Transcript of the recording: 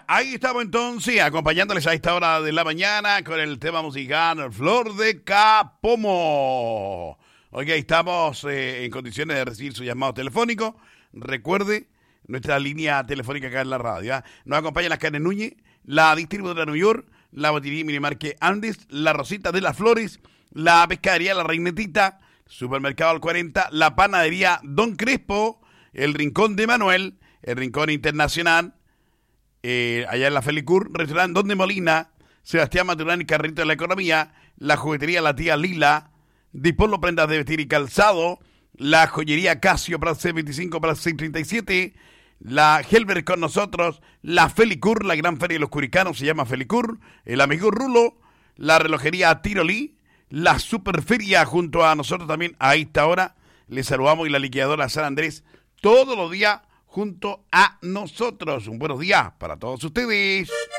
Ahí estamos entonces, acompañándoles a esta hora de la mañana con el tema musical Flor de Capomo. Hoy estamos en condiciones de recibir su llamado telefónico. Recuerde, nuestra línea telefónica acá en la radio. Nos acompaña la Carne Núñez, la distribuidora New York, la botinería Minimarque Andes, la Rosita de las Flores, la pescadería La Reinetita, Supermercado Al 40, la panadería Don Crespo, el Rincón de Manuel, el Rincón Internacional, allá en la Felicur, restaurante Don de Molina, Sebastián Maturán y Carrito de la Economía, la juguetería La Tía Lila, Dispolo Prendas de Vestir y Calzado, la joyería Casio para C25 para C37, la Helber con nosotros, la Felicur, la gran feria de los curicanos se llama Felicur, el amigo Rulo, la relojería Tirolí, la superferia junto a nosotros también a esta hora, les saludamos, y la liquidadora San Andrés, todos los días junto a nosotros. Un buenos días para todos ustedes.